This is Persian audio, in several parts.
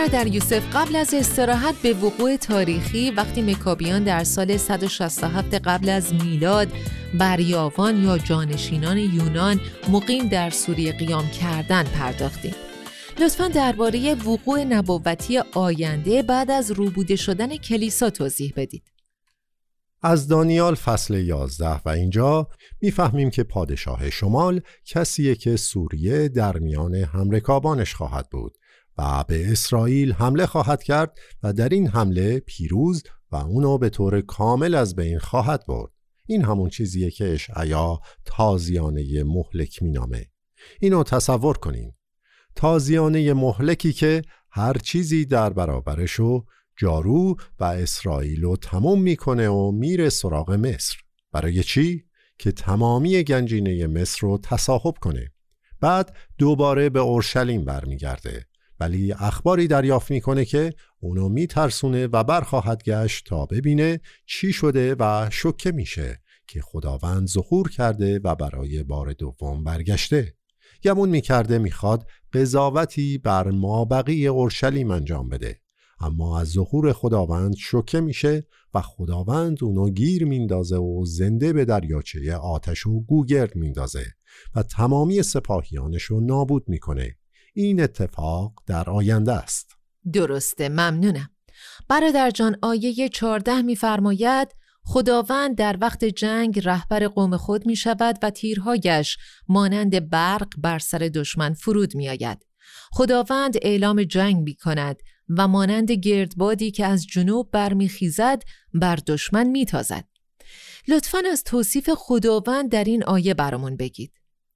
برادر یوسف، قبل از استراحت به وقوع تاریخی وقتی مکابیان در سال 167 قبل از میلاد بر یاوان یا جانشینان یونان مقیم در سوریه قیام کردن پرداختیم. لطفاً درباره وقوع نبوتی آینده بعد از روبوده شدن کلیسا توضیح بدید. از دانیال فصل 11 و اینجا میفهمیم که پادشاه شمال کسیه که سوریه در میان همرکابانش خواهد بود و به اسرائیل حمله خواهد کرد و در این حمله پیروز و اونو به طور کامل از بین خواهد برد. این همون چیزیه که اشعیا تازیانه مهلک مینامه. اینو تصور کنین. تازیانه مهلکی که هر چیزی در برابرشو جارو و اسرائیلو تمام میکنه و میره سراغ مصر. برای چی؟ که تمامی گنجینه مصر رو تصاحب کنه. بعد دوباره به اورشلیم برمیگرده، ولی اخباری دریافت میکنه که اونو میترسونه و برخواهد گشت تا ببینه چی شده و شوکه میشه که خداوند ظهور کرده و برای بار دوم برگشته. گمون میکرده میخواد قضاوتی بر مابقی اورشلیم انجام بده، اما از ظهور خداوند شوکه میشه و خداوند اونو گیر میندازه و زنده به دریاچه آتش و گوگرد میندازه و تمامی سپاهیانشو نابود میکنه. این اتفاق در آینده است. درسته، ممنونم. برادر جان، آیه 14 میفرماید خداوند در وقت جنگ رهبر قوم خود می شود و تیرهایش مانند برق بر سر دشمن فرود می آید. خداوند اعلام جنگ می کند و مانند گردبادی که از جنوب برمی خیزد بر دشمن می تازد. لطفاً از توصیف خداوند در این آیه برامون بگید.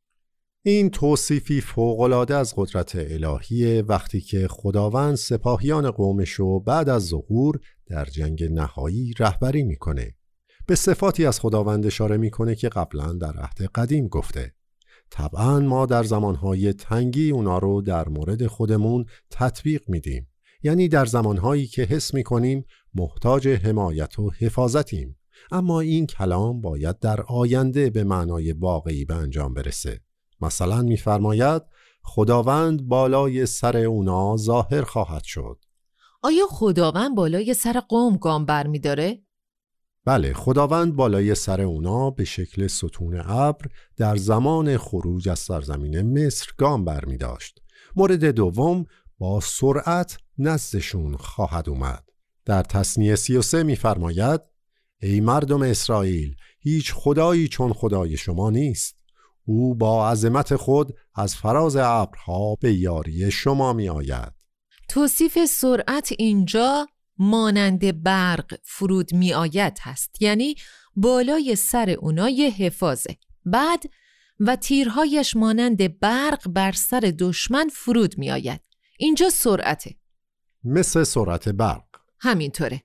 این توصیفی فوق‌العاده از قدرت الهیه وقتی که خداوند سپاهیان قومشو بعد از ظهور در جنگ نهایی رهبری میکنه. به صفاتی از خداوند اشاره میکنه که قبلا در عهد قدیم گفته. طبعا ما در زمانهای تنگی اونا رو در مورد خودمون تطبیق میدیم. یعنی در زمانهایی که حس میکنیم محتاج حمایت و حفاظتیم. اما این کلام باید در آینده به معنای واقعی به انجام برسه. مثلا میفرماید خداوند بالای سر اونا ظاهر خواهد شد. آیا خداوند بالای سر قوم گام بر می داره؟ بله، خداوند بالای سر اونا به شکل ستون ابر در زمان خروج از سرزمین مصر گام بر می داشت. مورد دوم، با سرعت نزدشون خواهد اومد. در تثنیه 33 میفرماید ای مردم اسرائیل، هیچ خدایی چون خدای شما نیست. او با عظمت خود از فراز ابرها به یاری شما می آید. توصیف سرعت اینجا مانند برق فرود می آید هست، یعنی بالای سر اونا یه حفاظه. بعد و تیرهایش مانند برق بر سر دشمن فرود می آید. اینجا سرعته، مثل سرعت برق. همینطوره.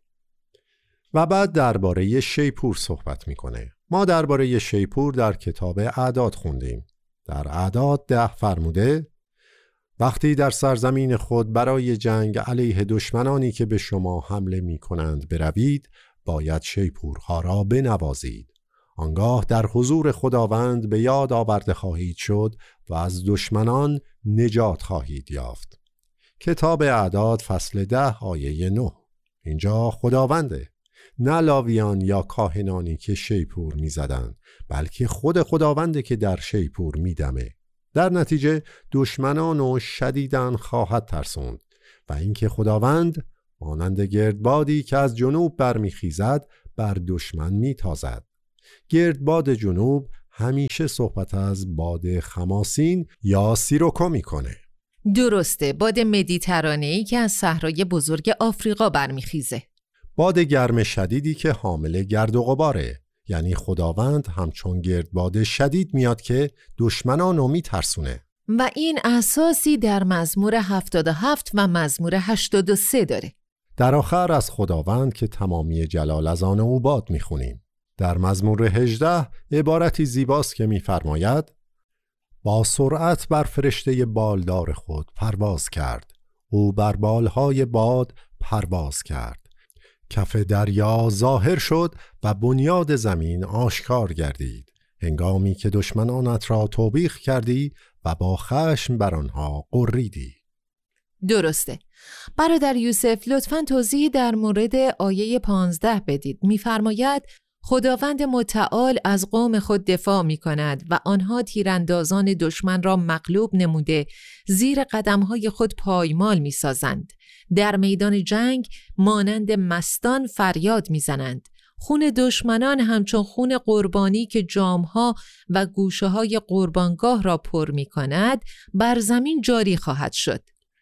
و بعد درباره شیپور صحبت میکنه. ما درباره شیپور در کتاب اعداد خوندیم. در اعداد 10 فرموده وقتی در سرزمین خود برای جنگ علیه دشمنانی که به شما حمله میکنند بروید، باید شیپورها را بنوازید. آنگاه در حضور خداوند به یاد آورده خواهید شد و از دشمنان نجات خواهید یافت. کتاب اعداد فصل 10 آیه 9. اینجا خداونده، نه لاویان یا کاهنانی که شیپور می زدن، بلکه خود خداونده که در شیپور می دمه. در نتیجه دشمنانو شدیداً خواهد ترسوند و اینکه خداوند مانند گردبادی که از جنوب برمی خیزد بر دشمن می تازد. گردباد جنوب همیشه صحبت از باد خماسین یا سیروکو می کنه. درسته، باد مدیترانه‌ای که از صحرای بزرگ آفریقا برمیخیزه. باد گرم شدیدی که حامل گرد و غباره. یعنی خداوند همچون گردباد شدید میاد که دشمنانو میترسونه. و این اساسی در مزمور 77 و مزمور 83 داره. در آخر از خداوند که تمامی جلال از آن او باد میخونیم. در مزمور 18 عبارتی زیباست که میفرماید با سرعت بر فرشته بالدار خود پرواز کرد. او بر بالهای باد پرواز کرد. کف دریا ظاهر شد و بنیاد زمین آشکار گردید. هنگامی که دشمنانت را توبیخ کردی و با خشم بر آنها غریدی. درسته. برادر یوسف لطفاً توضیحی در مورد آیه 15 بدید. می‌فرماید خداوند متعال از قوم خود دفاع می‌کند و آنها تیراندازان دشمن را مغلوب نموده زیر قدم‌های خود پایمال می‌سازند. در میدان جنگ مانند مستان فریاد می‌زنند. خون دشمنان همچون خون قربانی که جامها و گوشه‌های قربانگاه را پر می‌کند بر زمین جاری خواهد شد.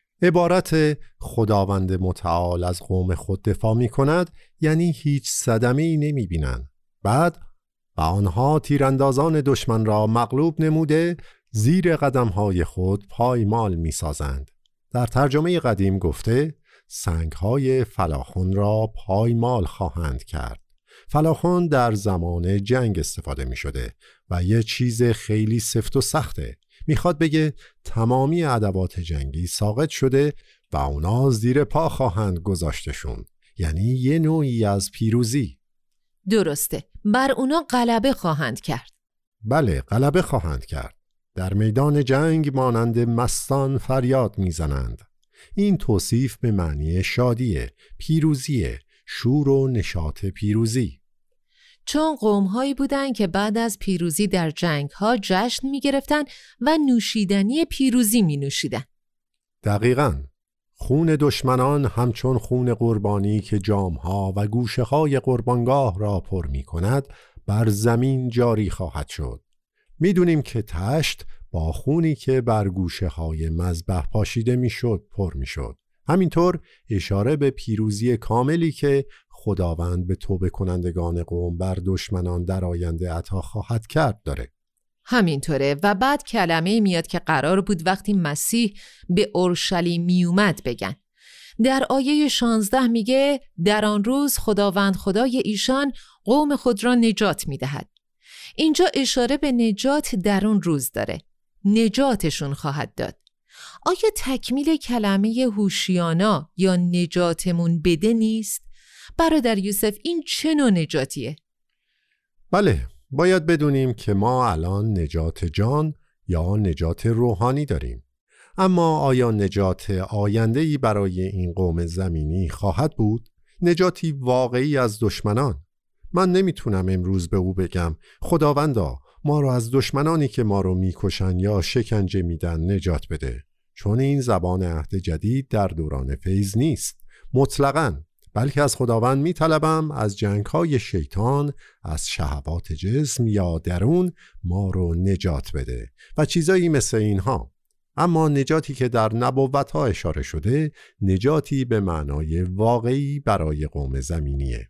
عبارت خداوند متعال از قوم خود دفاع می‌کند یعنی هیچ صدمه‌ای نمی‌بینند. بعد و آنها تیراندازان دشمن را مغلوب نموده زیر قدم‌های خود پایمال می‌سازند. در ترجمه قدیم گفته سنگ‌های فلاخن را پایمال خواهند کرد. فلاخن در زمان جنگ استفاده می شده و یه چیز خیلی سفت و سخته. میخواد بگه تمامی ادوات جنگی ساقط شده و اونا زیر پا خواهند گذاشتشون، یعنی یه نوعی از پیروزی. درسته، بر اونا غلبه خواهند کرد. بله، غلبه خواهند کرد. در میدان جنگ مانند مستان فریاد میزنند. این توصیف به معنی شادیه، پیروزیه، شور و نشاط پیروزی. چون قوم‌هایی بودند که بعد از پیروزی در جنگ‌ها جشن می‌گرفتند و نوشیدنی پیروزی می‌نوشیدند. دقیقاً. خون دشمنان همچون خون قربانی که جام‌ها و گوشه‌های قربانگاه را پر می‌کند بر زمین جاری خواهد شد. می‌دونیم که تشت با خونی که بر گوشه‌های مذبح پاشیده می‌شد پر می‌شد. همینطور اشاره به پیروزی کاملی که خداوند به توبه کنندگان قوم بر دشمنان در آینده عطا خواهد کرد داره. همینطوره. و بعد کلمه میاد که قرار بود وقتی مسیح به اورشلیم میومد بگن. در آیه 16 میگه در آن روز خداوند خدای ایشان قوم خود را نجات میدهد. اینجا اشاره به نجات در اون روز داره. نجاتشون خواهد داد. آیا تکمیل کلمه هوشیانا یا نجاتمون بده نیست؟ برادر یوسف این چه نوع نجاتیه؟ بله، باید بدونیم که ما الان نجات جان یا نجات روحانی داریم. اما آیا نجات آینده‌ای برای این قوم زمینی خواهد بود؟ نجاتی واقعی از دشمنان؟ من نمیتونم امروز به او بگم خداوندا ما رو از دشمنانی که ما رو میکشن یا شکنجه میدن نجات بده، چون این زبان عهد جدید در دوران فیض نیست مطلقاً، بلکه از خداوند میطلبم از جنگ‌های شیطان، از شهوات جسم یا درون ما رو نجات بده و چیزایی مثل اینها. اما نجاتی که در نبوت‌ها اشاره شده نجاتی به معنای واقعی برای قوم زمینیه.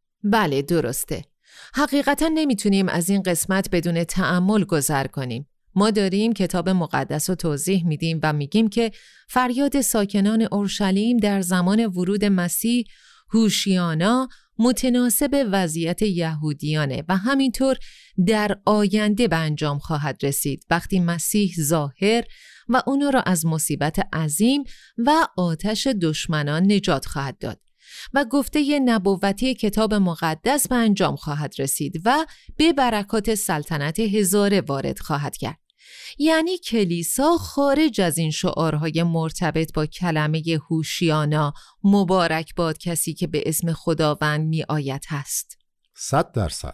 بله درسته. حقیقتا نمیتونیم از این قسمت بدون تأمل گذر کنیم. ما داریم کتاب مقدس رو توضیح میدیم و میگیم که فریاد ساکنان اورشلیم در زمان ورود مسیح هوشیانا متناسب وضعیت یهودیانه و همینطور در آینده به انجام خواهد رسید وقتی مسیح ظاهر و اونو را از مصیبت عظیم و آتش دشمنان نجات خواهد داد و گفته نبوتی کتاب مقدس به انجام خواهد رسید و به برکات سلطنت هزاره وارد خواهد کرد. یعنی کلیسا خارج از این شعارهای مرتبط با کلمه هوشیانا مبارک باد کسی که به اسم خداوند می آید هست. 100%.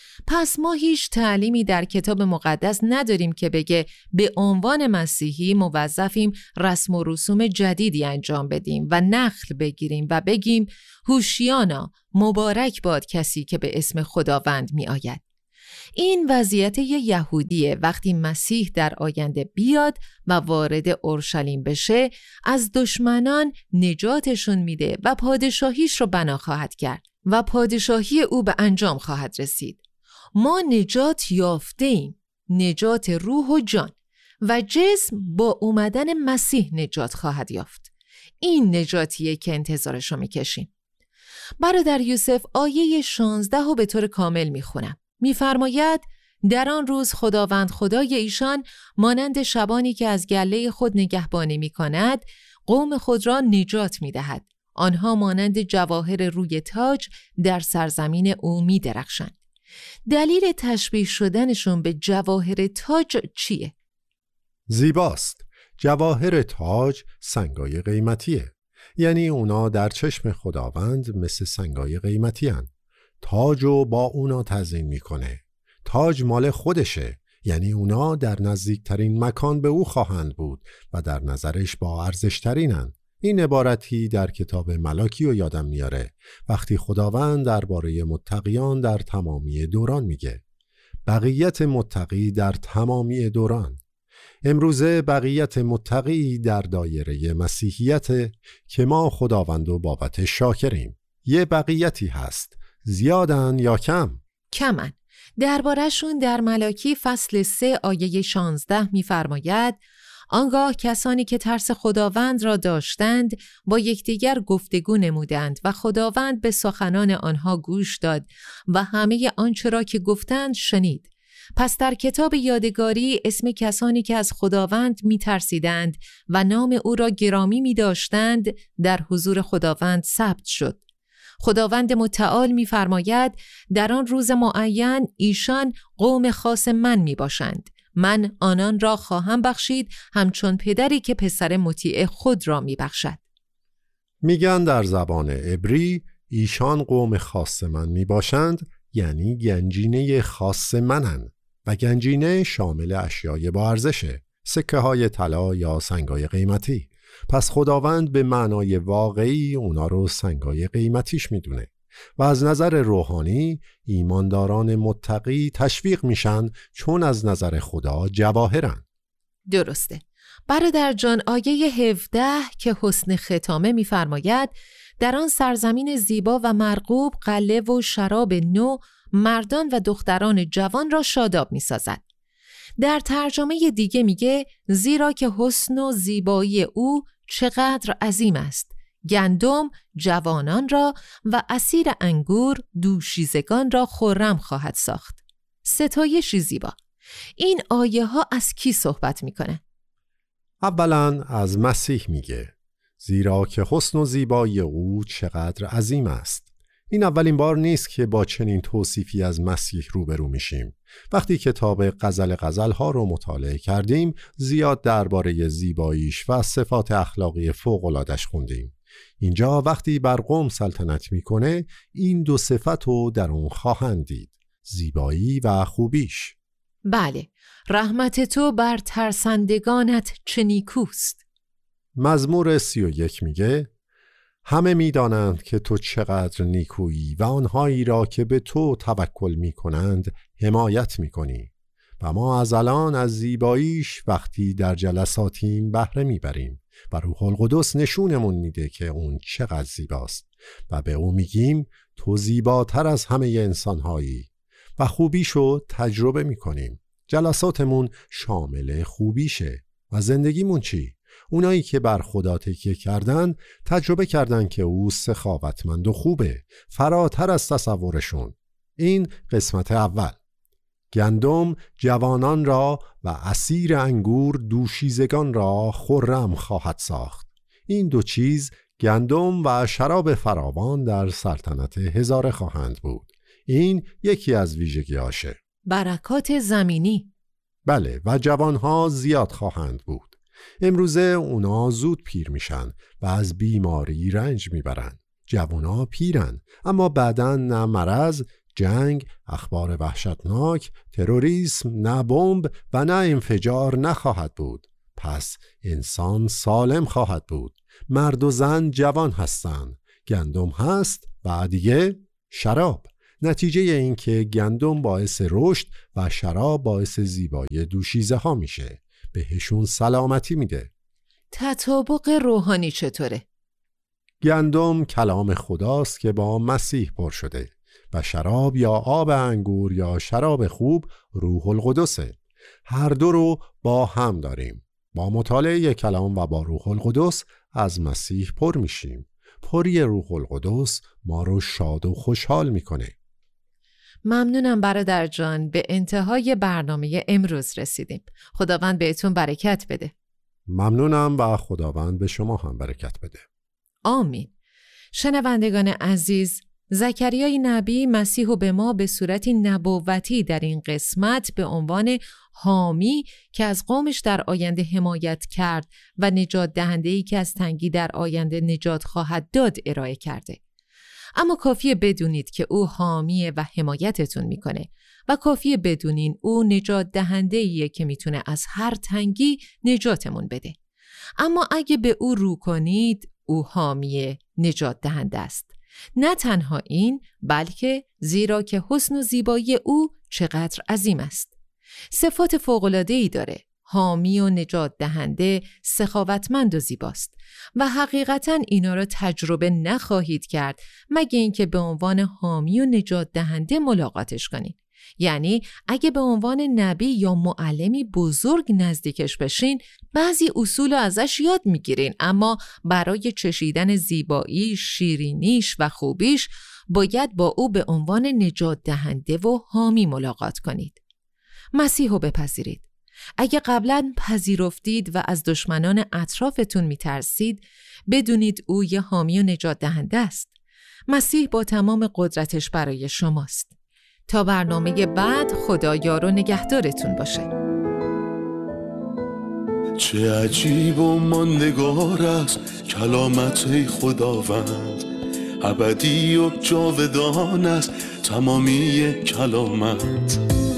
پس ما هیچ تعلیمی در کتاب مقدس نداریم که بگه به عنوان مسیحی موظفیم رسم و رسوم جدیدی انجام بدیم و نخل بگیریم و بگیم هوشیانا مبارک باد کسی که به اسم خداوند می آید. این وضعیت یهودیه. وقتی مسیح در آینده بیاد و وارد اورشلیم بشه از دشمنان نجاتشون میده و پادشاهیش رو بنا خواهد کرد و پادشاهی او به انجام خواهد رسید. ما نجات یافته ایم، نجات روح و جان و جسم با اومدن مسیح نجات خواهد یافت. این نجاتیه که انتظارشو میکشیم. برادر یوسف آیه 16 رو به طور کامل میخونم. میفرماید در آن روز خداوند خدای ایشان مانند شبانی که از گله خود نگهبانی میکند قوم خود را نجات میدهد. آنها مانند جواهر روی تاج در سرزمین او میدرخشند. دلیل تشبیه شدنشون به جواهر تاج چیه؟ زیباست. جواهر تاج سنگای قیمتیه، یعنی اونا در چشم خداوند مثل سنگای قیمتی هن. تاجو با اونا تزیین میکنه. تاج مال خودشه، یعنی اونا در نزدیکترین مکان به او خواهند بود و در نظرش با ارزشترینن. این عبارتی در کتاب ملاکی رو یادم میاره وقتی خداوند درباره متقیان در تمامی دوران میگه. بقیت متقی در تمامی دوران. امروزه بقیت متقی در دایره مسیحیت که ما خداوند و بابت شاکریم. یه بقیتی هست، زیادن یا کم؟ کمن. درباره‌شون در ملاکی فصل 3 آیه 16 می‌فرماید: آنگاه کسانی که ترس خداوند را داشتند با یکدیگر گفتگو نمودند و خداوند به سخنان آنها گوش داد و همه آنچه را که گفتند شنید. پس در کتاب یادگاری اسم کسانی که از خداوند می‌ترسیدند و نام او را گرامی می‌داشتند در حضور خداوند ثبت شد. خداوند متعال می‌فرماید در آن روز معین ایشان قوم خاص من میباشند. من آنان را خواهم بخشید همچون پدری که پسر مطیع خود را میبخشد. میگن در زبان عبری ایشان قوم خاص من میباشند، یعنی گنجینه خاص منن و گنجینه شامل اشیای با ارزشه، سکه های طلا یا سنگای قیمتی. پس خداوند به معنای واقعی اونا رو سنگای قیمتیش میدونه و از نظر روحانی ایمانداران متقی تشویق میشن چون از نظر خدا جواهرن. درسته. برادر جان آیه 17 که حسن ختامه میفرماید در آن سرزمین زیبا و مرغوب قله و شراب نو مردان و دختران جوان را شاداب میسازد. در ترجمه دیگه میگه زیرا که حسن و زیبایی او چقدر عظیم است، گندم جوانان را و عصیر انگور دوشیزگان را خرم خواهد ساخت. ستایشی زیبا. این آیه ها از کی صحبت میکنه؟ اولا از مسیح میگه زیرا که حسن و زیبایی او چقدر عظیم است. این اولین بار نیست که با چنین توصیفی از مسیح روبرو میشیم. وقتی کتاب غزل ها رو مطالعه کردیم زیاد درباره زیباییش و صفات اخلاقی فوق‌العاده‌اش خوندیم. اینجا وقتی بر قوم سلطنت میکنه این دو صفت رو در اون خواهند دید، زیبایی و خوبیش. بله، رحمت تو بر ترسندگانت چه نیکوست. مزمور 31 میگه همه میدانند که تو چقدر نیکویی و آنهایی را که به تو توکل میکنند حمایت میکنی و ما از الان از زیباییش وقتی در جلساتیم بهره میبریم و روح القدس نشونمون میده که اون چقدر زیباست و به او میگیم تو زیباتر از همه انسانهایی و خوبیشو تجربه میکنیم. جلساتمون شامل خوبیشه و زندگیمون چی؟ اونایی که بر خدا تکیه کردن تجربه کردن که او سخاوتمند و خوبه، فراتر از تصورشون. این قسمت اول. گندم جوانان را و عصیر انگور دوشیزگان را خرم خواهد ساخت. این دو چیز گندم و شراب فراوان در سلطنت هزاره خواهند بود. این یکی از ویژگی‌هاشه. برکات زمینی. بله، و جوانها زیاد خواهند بود. امروزه اونا زود پیر میشن و از بیماری رنج میبرن. جوانا پیرن اما بعداً نه مرض، جنگ، اخبار وحشتناک، تروریسم، نه بمب و نه انفجار نخواهد بود. پس انسان سالم خواهد بود. مرد و زن جوان هستن. گندم هست و دیگه شراب. نتیجه این که گندم باعث رشد و شراب باعث زیبایی دوشیزه ها میشه. بهشون سلامتی میده. تطابق روحانی چطوره؟ گندم کلام خداست که با مسیح پر شده و شراب یا آب انگور یا شراب خوب روح القدسه. هر دو رو با هم داریم. با مطالعه کلام و با روح القدس از مسیح پر میشیم. پری روح القدس ما رو شاد و خوشحال میکنه. ممنونم برادر جان. به انتهای برنامه امروز رسیدیم. خداوند بهتون برکت بده. ممنونم و خداوند به شما هم برکت بده. آمین. شنوندگان عزیز، زکریای نبی مسیح رو به ما به صورتی نبوتی در این قسمت به عنوان حامی که از قومش در آینده حمایت کرد و نجات دهنده‌ای که از تنگی در آینده نجات خواهد داد ارائه کرده. اما کافیه بدونید که او حامیه و حمایتتون میکنه و کافیه بدونین او نجات دهنده‌ایه که میتونه از هر تنگی نجاتمون بده. اما اگه به او رو کنید، او حامی نجات دهنده است. نه تنها این، بلکه زیرا که حسن و زیبایی او چقدر عظیم است. صفات فوق‌العاده‌ای داره. حامی و نجات دهنده، سخاوتمند و زیباست و حقیقتاً اینا رو تجربه نخواهید کرد مگه اینکه به عنوان حامی و نجات دهنده ملاقاتش کنید. یعنی اگه به عنوان نبی یا معلمی بزرگ نزدیکش بشین، بعضی اصول ازش یاد میگیرین، اما برای چشیدن زیبایی، شیرینیش و خوبیش باید با او به عنوان نجات دهنده و حامی ملاقات کنید. مسیح رو بپذیرید. اگه قبلا پذیرفتید و از دشمنان اطرافتون میترسید، بدونید او یه حامی و نجات دهنده است. مسیح با تمام قدرتش برای شماست. تا برنامه بعد، خدا یار و نگهدارتون باشه. چه عجیب و ماندگار است کلامت خداوند، ابدی و جاودان است تمامی کلامت.